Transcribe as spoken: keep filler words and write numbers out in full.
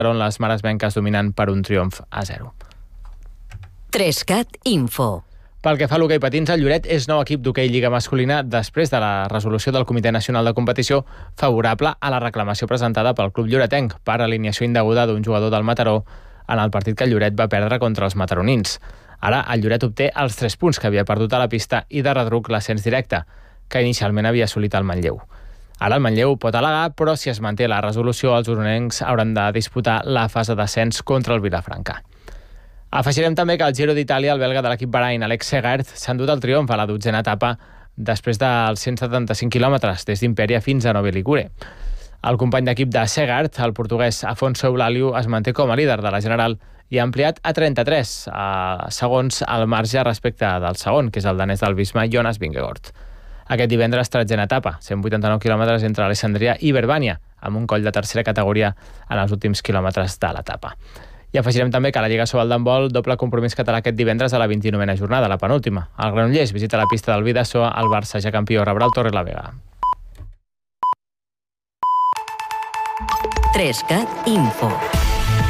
on les maresmenques dominen per un triomf a zero. tres cat Info. Pel que fa a l'hoquei patins, el Lloret és nou equip d'hoquei Lliga masculina després de la resolució del Comitè Nacional de Competició favorable a la reclamació presentada pel club lloretenc per alineació indeguda d'un jugador del Mataró en el partit que el Lloret va perdre contra els mataronins. Ara el Lloret obté els tres punts que havia perdut a la pista i de retruc l'ascens directe, que inicialment havia assolit el Manlleu. Ara el Manlleu pot al·legar, però si es manté la resolució, els oronencs hauran de disputar la fase d'ascens contra el Vilafranca. Afegirem també que el Giro d'Itàlia, el belga de l'equip Bahrain, Alex Segard, s'ha endut el triomf a la dotzena etapa després dels cent setanta-cinc quilòmetres des d'Imperia fins a Novi Ligure. El company d'equip de Segard, el portuguès Afonso Eulàliu, es manté com a líder de la general i ha ampliat a trenta-tres a segons al marge respecte del segon, que és el danès del Visma, Jonas Vingegaard. Aquest divendres, tretzena etapa, cent vuitanta-nou quilòmetres entre Alessandria i Verbània, amb un coll de tercera categoria en els últims quilòmetres de l'etapa. I afegirem també que a la Lliga Sobal d'handbol, doble compromís català aquest divendres a la vint-i-novena jornada, la penúltima. El Granollers visita la pista del Bidasoa, el Barça, ja campió, rebrà el Torrelavega. tres cat Info.